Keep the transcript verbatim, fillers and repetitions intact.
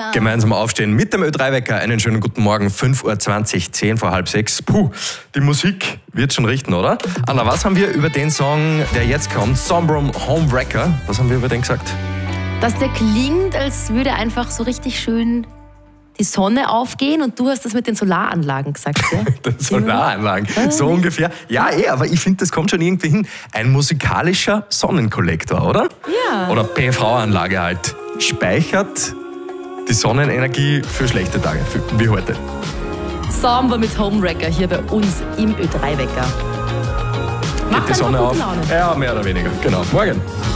Gemeinsam aufstehen mit dem Ö drei Wecker. Einen schönen guten Morgen, fünf Uhr zwanzig, zehn vor halb sechs. Puh, die Musik wird schon richten, oder? Anna, was haben wir über den Song, der jetzt kommt, Sombrum Homewrecker, was haben wir über den gesagt? Dass der klingt, als würde einfach so richtig schön die Sonne aufgehen, und du hast das mit den Solaranlagen gesagt, ja? Die Solaranlagen, so ungefähr. Ja, eh, aber ich finde, das kommt schon irgendwie hin. Ein musikalischer Sonnenkollektor, oder? Ja. Oder P V-Anlage halt. Speichert die Sonnenenergie für schlechte Tage, für, wie heute. Samba mit Homewrecker hier bei uns im Ö drei Wecker. Geht die Sonne auf? Laune. Ja, mehr oder weniger. Genau. Morgen.